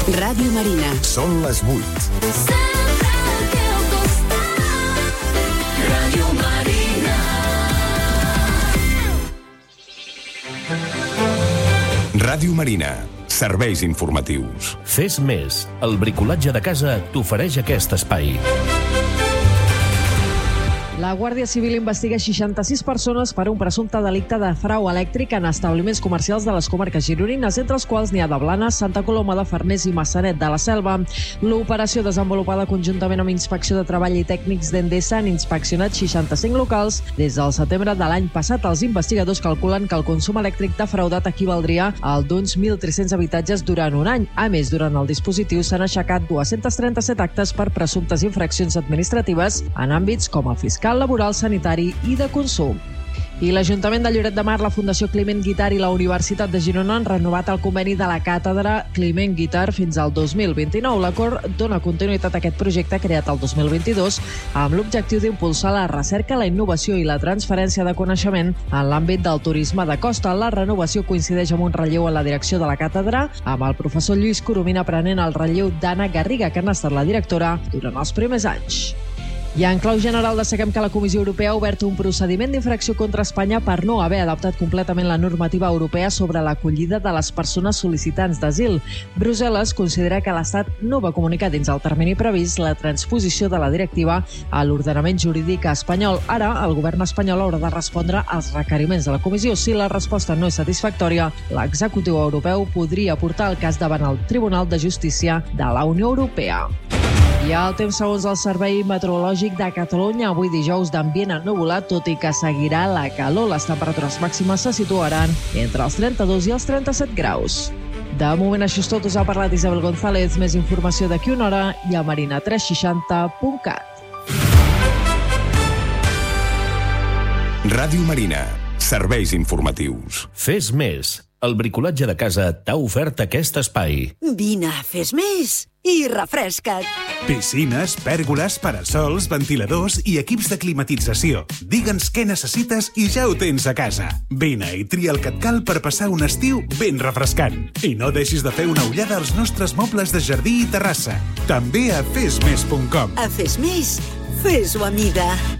Ràdio Marina. Són les 8. Ràdio Marina. Ràdio Marina. Serveis informatius. Fes més. El bricolatge de casa t'ofereix aquest espai. La Guàrdia Civil investiga 66 persones per un presumpte delicte de frau elèctric en establiments comercials de les comarques gironines, entre els quals n'hi ha de Blanes, Santa Coloma de Farners i Massanet de la Selva. L'operació desenvolupada conjuntament amb Inspecció de Treball i tècnics d'Endesa han inspeccionat 65 locals. Des del setembre de l'any passat, els investigadors calculen que el consum elèctric defraudat equivaldria al d'uns 1.300 habitatges durant un any. A més, durant el dispositiu s'han aixecat 237 actes per presumptes infraccions administratives en àmbits com el fiscal, laboral, sanitari i de consum. I l'Ajuntament de Lloret de Mar, la Fundació Climent Guitart i la Universitat de Girona han renovat el conveni de la càtedra Climent Guitart fins al 2029. L'acord dona continuïtat a aquest projecte creat el 2022 amb l'objectiu d'impulsar la recerca, la innovació i la transferència de coneixement en l'àmbit del turisme de costa. La renovació coincideix amb un relleu a la direcció de la càtedra, amb el professor Lluís Coromina prenent el relleu d'Anna Garriga, que ha estat la directora durant els primers anys. I en clau general destaquem que la Comissió Europea ha obert un procediment d'infracció contra Espanya per no haver adaptat completament la normativa europea sobre l'acollida de les persones sol·licitants d'asil. Brussel·les considera que l'Estat no va comunicar dins el termini previst la transposició de la directiva a l'ordenament jurídic espanyol. Ara, el govern espanyol haurà de respondre als requeriments de la Comissió. Si la resposta no és satisfactòria, l'executiu europeu podria portar el cas davant el Tribunal de Justícia de la Unió Europea. I el temps segons el Servei Meteorològic de Catalunya. Avui dijous d'ambient ennuvolat, tot i que seguirà la calor. Les temperatures màximes se situaran entre els 32 i els 37 graus. De moment això és tot. Us ha parlat Isabel González. Més informació d'aquí una hora i a marina360.cat. Ràdio Marina. Serveis informatius. Fes més. El bricolatge de casa t'ha ofert aquest espai. Vine, fes més i refresca't. Piscines, pèrgoles, parasols, ventiladors i equips de climatització. Digue'ns què necessites i ja ho tens a casa. Vine i tria el que et cal per passar un estiu ben refrescant. I no deixis de fer una ullada als nostres mobles de jardí i terrassa. També a fesmes.com. A Fes Més, fes-ho a mida.